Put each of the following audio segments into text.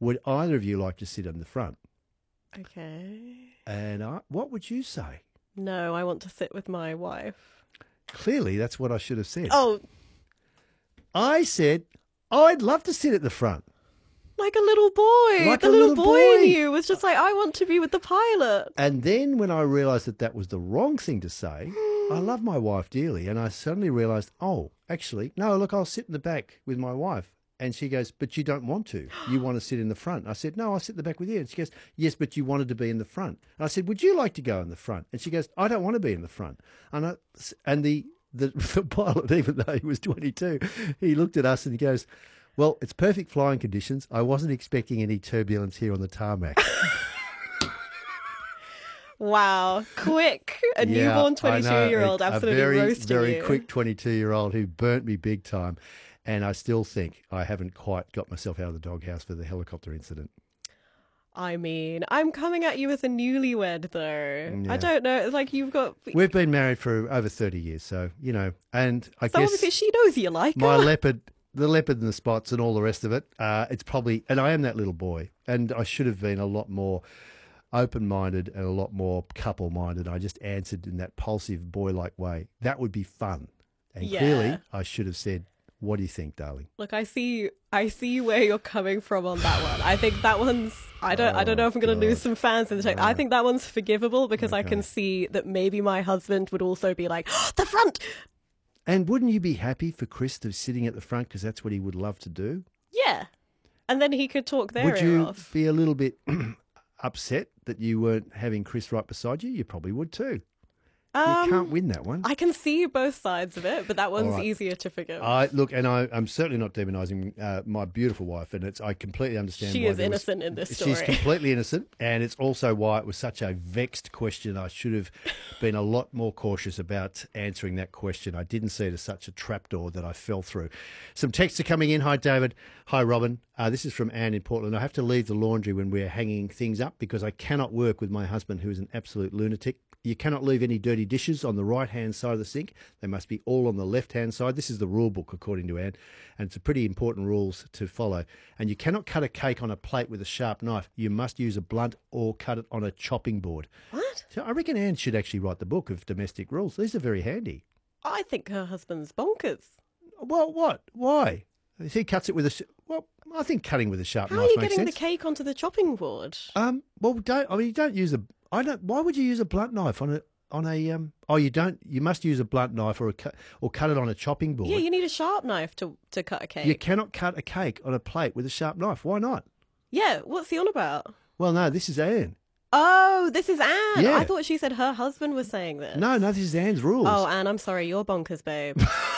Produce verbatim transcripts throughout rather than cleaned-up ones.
would either of you like to sit in the front? Okay. And I, what would you say? No, I want to sit with my wife. Clearly, that's what I should have said. Oh, I said, I'd love to sit at the front. like a little boy. Like the a little, little boy, boy. in you was just like, I want to be with the pilot. And then when I realised that that was the wrong thing to say, I love my wife dearly, and I suddenly realised, oh, actually, no, look, I'll sit in the back with my wife. And she goes, but you don't want to. You want to sit in the front. I said, no, I'll sit in the back with you. And she goes, yes, but you wanted to be in the front. And I said, would you like to go in the front? And she goes, I don't want to be in the front. And, I, and the, the, the pilot, even though he was twenty-two, he looked at us and he goes, well, it's perfect flying conditions. I wasn't expecting any turbulence here on the tarmac. Wow. Quick. A Yeah, newborn I know. twenty-two-year-old A- absolutely a very, roasting very you. quick twenty-two-year-old who burnt me big time. And I still think I haven't quite got myself out of the doghouse for the helicopter incident. I mean, I'm coming at you as a newlywed, though. Yeah. I don't know. It's like you've got... We've been married for over thirty years, so, you know, and I So guess obviously she knows you like my her. leopard, the leopard and the spots and all the rest of it, uh, it's probably, and I am that little boy, and I should have been a lot more open-minded and a lot more couple-minded. I just answered in that impulsive boy-like way. That would be fun. And Yeah. clearly I should have said, what do you think, darling? Look, I see, I see where you're coming from on that one. I think that one's. I don't. I don't know if I'm going to God. lose some fans in the tape. I think that one's forgivable because I Okay. can see that maybe my husband would also be like, "Oh, the front." And wouldn't you be happy for Chris to be sitting at the front because that's what he would love to do? Yeah, and then he could talk their Would ear you off. be a little bit upset that you weren't having Chris right beside you? You probably would too. Um, you can't win that one. I can see both sides of it, but that one's right. easier to forgive. I look, and I, I'm certainly not demonising uh, my beautiful wife, and it's I completely understand. She why is there was- innocent in this She's story. completely innocent, and it's also why it was such a vexed question. I should have been a lot more cautious about answering that question. I didn't see it as such a trapdoor that I fell through. Some texts are coming in. Hi, David. Hi, Robin. Uh, this is from Anne in Portland. I have to leave the laundry when we're hanging things up because I cannot work with my husband, who is an absolute lunatic. You cannot leave any dirty dishes on the right-hand side of the sink. They must be all on the left-hand side. This is the rule book, according to Anne, and it's a pretty important rules to follow. And you cannot cut a cake on a plate with a sharp knife. You must use a blunt or cut it on a chopping board. What? So I reckon Anne should actually write the book of domestic rules. These are very handy. I think her husband's bonkers. Well, what? Why? If he cuts it with a... Sh- well, I think cutting with a sharp How knife are you makes getting sense. the cake onto the chopping board? Um, well, don't. I mean, you don't use a. I don't. Why would you use a blunt knife on a on a? Um. Oh, you don't. You must use a blunt knife or a cut or cut it on a chopping board. Yeah, you need a sharp knife to to cut a cake. You cannot cut a cake on a plate with a sharp knife. Why not? Yeah, what's he on about? Well, no. This is Anne. Oh, this is Anne. Yeah. I thought she said her husband was saying this. No, no. This is Anne's rules. Oh, Anne, I'm sorry, you're bonkers, babe.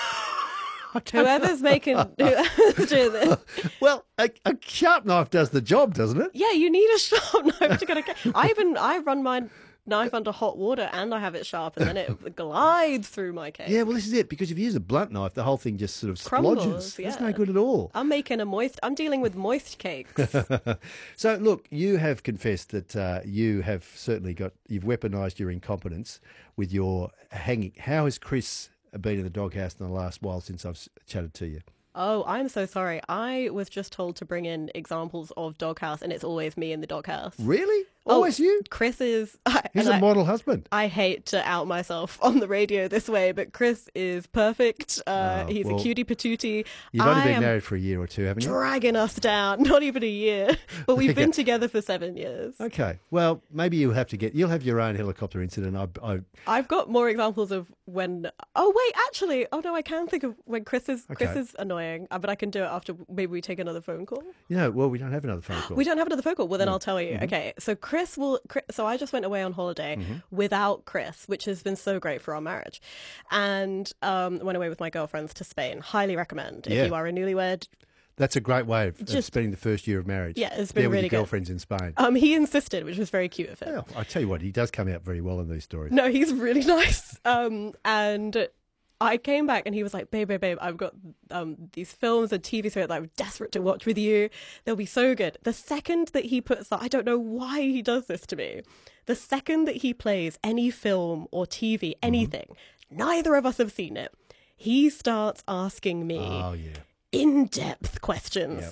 I don't- Whoever's making whoever's doing this. Well, a, a sharp knife does the job, doesn't it? Yeah, you need a sharp knife to cut a cake. I even I run my knife under hot water and I have it sharp and then it glides through my cake. Yeah. Well, this is it because if you use a blunt knife, the whole thing just sort of Crumbles, splodges. That's no yeah. good at all. I'm making a moist. I'm dealing with moist cakes. So, look, you have confessed that uh, you have certainly got, you've weaponised your incompetence with your hanging. How has Chris been in the doghouse in the last while since I've s- chatted to you? Oh, I'm so sorry. I was just told to bring in examples of doghouse, and it's always me in the doghouse. Really? Oh, Always you? Chris is. He's and a I- model husband. I hate to out myself on the radio this way, but Chris is perfect. Uh, Oh, he's well, a cutie patootie. You've only I been am married for a year or two, haven't you? dragging us down. Not even a year, but we've Okay. been together for seven years. Okay. Well, maybe you'll have to get, you'll have your own helicopter incident. I, I, I've got more examples of when. Oh wait, actually, oh no, I can think of when Chris is Chris Okay. is annoying, uh, but I can do it after maybe we take another phone call. you know, well, we don't have another phone call. We don't have another phone call. Well, then I'll tell Mm-hmm. you. Okay, so Chris will. Chris, so I just went away on holiday without Chris, which has been so great for our marriage, and um, went away with my girlfriends to Spain. Highly recommend if Yeah. you are a newlywed. That's a great way of, of Just- spending the first year of marriage. Yeah, it's been there with really your good. girlfriends in Spain. Um, he insisted, which was very cute of him. Well, I tell you what, he does come out very well in these stories. No, he's really nice. Um, and I came back and he was like, babe, babe, babe, I've got um, these films and T V series that I'm desperate to watch with you. They'll be so good. The second that he puts that, I don't know why he does this to me. The second that he plays any film or T V, anything, neither of us have seen it. He starts asking me Oh, yeah. in-depth questions. Yep.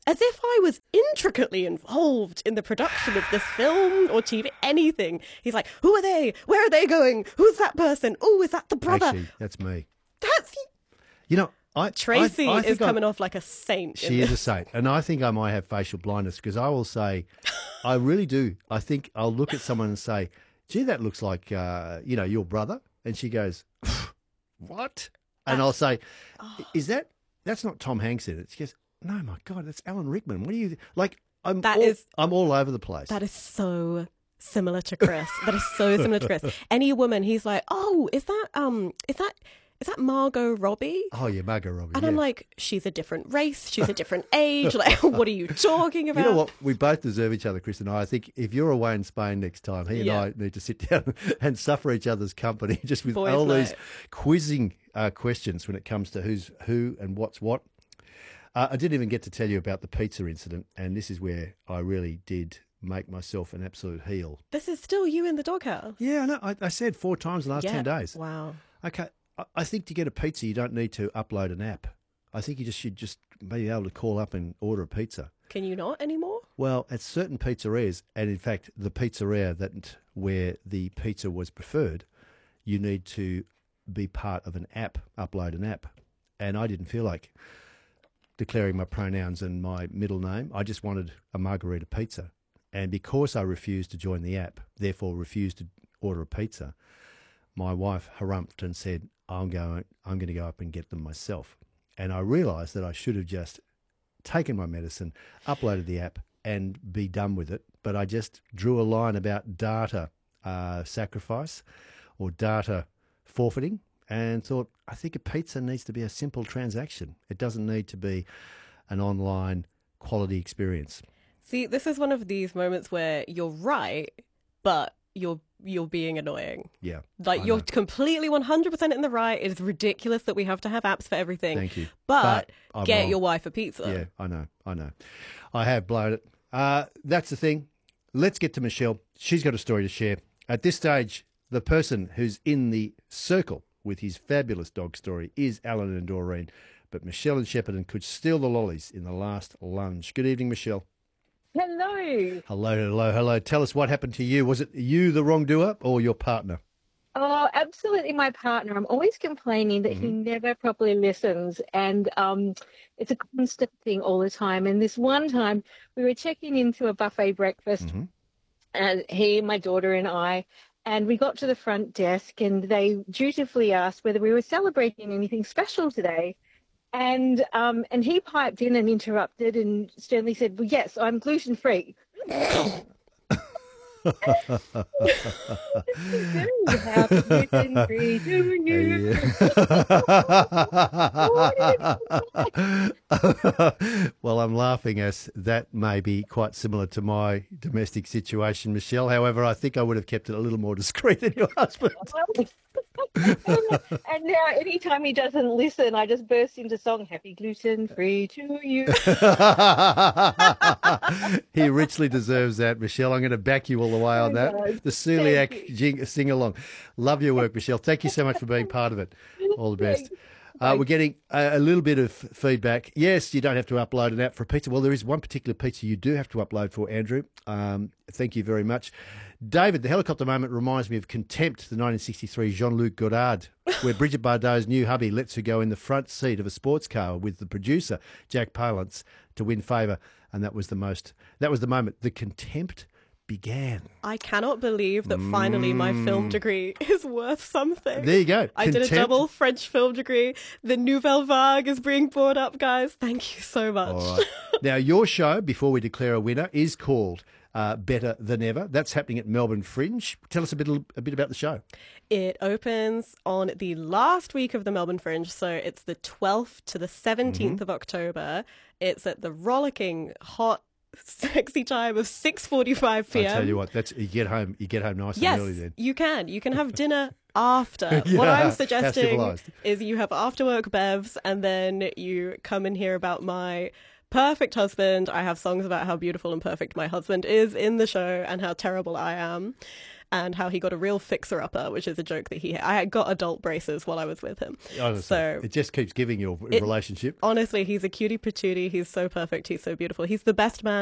as if I was intricately involved in the production of this film or T V, anything. He's like, who are they? Where are they going? Who's that person? Oh, is that the brother? Actually, that's me. That's You know, I Tracy I, I is think I- coming off like a saint. in She is this. a saint. And I think I might have facial blindness because I will say, I really do. I think I'll look at someone and say, gee, that looks like, uh, you know, your brother. And she goes, what? And I'll say, is that, that's not Tom Hanks in it. She goes, no, my God, that's Alan Rickman. What do you, like, I'm, That all, is- I'm all over the place. That is so similar to Chris. That is so similar to Chris. Any woman, he's like, oh, is that um, is that is that Margot Robbie? oh, yeah, Margot Robbie. And yeah. I'm like, she's a different race. She's a different age. Like, what are you talking about? You know what? We both deserve each other, Chris and I. I think if you're away in Spain next time, he and Yeah. I need to sit down and suffer each other's company just with Boys' all these night. quizzing uh, questions when it comes to who's who and what's what. Uh, I didn't even get to tell you about the pizza incident, and this is where I really did make myself an absolute heel. This is still you in the doghouse. Yeah, I know. I, I said four times in the last Yeah. ten days. Wow. Okay, I, I think to get a pizza, you don't need to upload an app. I think you just should just be able to call up and order a pizza. Can you not anymore? Well, at certain pizzerias, and in fact, the pizzeria that where the pizza was preferred, you need to be part of an app, upload an app. And I didn't feel like declaring my pronouns and my middle name. I just wanted a margarita pizza. And because I refused to join the app, therefore refused to order a pizza, my wife harumphed and said, I'm going, I'm going to go up and get them myself. And I realised that I should have just taken my medicine, uploaded the app, and be done with it. But I just drew a line about data uh, sacrifice or data forfeiting and thought, I think a pizza needs to be a simple transaction. It doesn't need to be an online quality experience. See, this is one of these moments where you're right, but you're you're being annoying. Yeah. Like I you're know. completely one hundred percent in the right. It is ridiculous that we have to have apps for everything. Thank you. But, But I'm get wrong. your wife a pizza. Yeah, I know, I know. I have blown it. Uh, that's the thing. Let's get to Michelle. She's got a story to share. At this stage, the person who's in the circle with his fabulous dog story is Alan and Doreen. But Michelle and Shepparton could steal the lollies in the last lunge. Good evening, Michelle. Hello. Hello, hello, hello. Tell us what happened to you. Was it you, the wrongdoer, or your partner? Oh, absolutely my partner. I'm always complaining that he never properly listens. And um, it's a constant thing all the time. And this one time we were checking into a buffet breakfast, Mhm. and he, my daughter and I, and we got to the front desk and they dutifully asked whether we were celebrating anything special today. And um, and he piped in and interrupted and sternly said, well, yes, I'm gluten-free. You have gluten-free, do you? Well, I'm laughing as that may be quite similar to my domestic situation, Michelle. However, I think I would have kept it a little more discreet than your husband. And now anytime he doesn't listen, I just burst into song, happy gluten-free to you. He richly deserves that, Michelle. I'm going to back you all the way on I that. know. The celiac jing- sing-along. Love your work, Michelle. Thank you so much for being part of it. All the best. Uh, we're getting a, a little bit of feedback. Yes, you don't have to upload an app for a pizza. Well, there is one particular pizza you do have to upload for, Andrew. Um, thank you very much. David, the helicopter moment reminds me of Contempt, the nineteen sixty-three Jean-Luc Godard, where Bridget Bardot's new hubby lets her go in the front seat of a sports car with the producer, Jack Palance, to win favour. And that was the most, that was the moment. The contempt began. I cannot believe that finally my film degree is worth something. There you go. I did a Contempt. double French film degree. The Nouvelle Vague is being brought up, guys. Thank you so much. All right. Now, your show, before we declare a winner, is called uh, Better Than Ever. That's happening at Melbourne Fringe. Tell us a bit, a bit about the show. It opens on the last week of the Melbourne Fringe, so it's the twelfth to the seventeenth Mm-hmm. of October. It's at the rollicking, hot, sexy time of six forty-five p m. I tell you what, that's you get home, you get home nice Yes, and early then. you can. You can have dinner after. Yeah, what how I'm suggesting civilised. is you have after work bevs and then you come and hear about my perfect husband. I have songs about how beautiful and perfect my husband is in the show and how terrible I am. and how he got a real fixer-upper, which is a joke that he I got adult braces while I was with him. Honestly, so it just keeps giving your it, relationship. Honestly, he's a cutie patootie. He's so perfect. He's so beautiful. He's the best man